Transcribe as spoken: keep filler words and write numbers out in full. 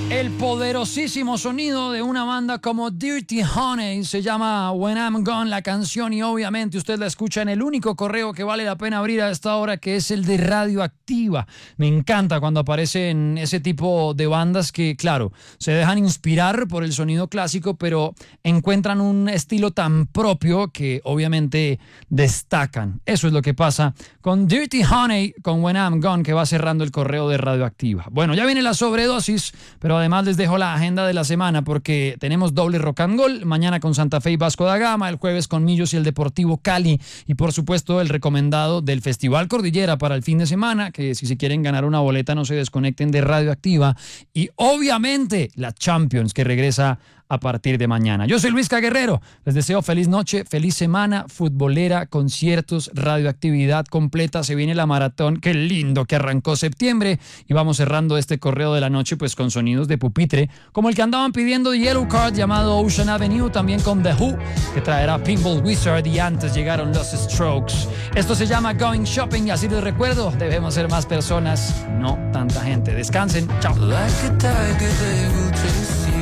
El poderosísimo sonido de una banda como Dirty Honey, se llama When I'm Gone la canción, y obviamente usted la escucha en el único correo que vale la pena abrir a esta hora, que es el de Radioactiva. Me encanta cuando aparecen ese tipo de bandas que, claro, se dejan inspirar por el sonido clásico, pero encuentran un estilo tan propio que obviamente destacan. Eso es lo que pasa con Dirty Honey, con When I'm Gone, que va cerrando el correo de Radioactiva. Bueno, ya viene la sobredosis, pero además les dejo la agenda de la semana porque tenemos doble rock and roll, mañana con Santa Fe y Vasco da Gama, el jueves con Millos y el Deportivo Cali, y por supuesto el recomendado del Festival Cordillera para el fin de semana, que si se quieren ganar una boleta no se desconecten de Radioactiva, y obviamente la Champions, que regresa a partir de mañana. Yo soy Luisca Guerrero, les deseo feliz noche, feliz semana futbolera, conciertos, radioactividad completa, se viene la maratón, qué lindo que arrancó septiembre, y vamos cerrando este correo de la noche pues con sonidos de pupitre, como el que andaban pidiendo de Yellow Card llamado Ocean Avenue, también con The Who, que traerá Pinball Wizard, y antes llegaron los Strokes. Esto se llama Going Shopping, y así les recuerdo, debemos ser más personas, no tanta gente. Descansen, chao. Like a tiger, they will chase you.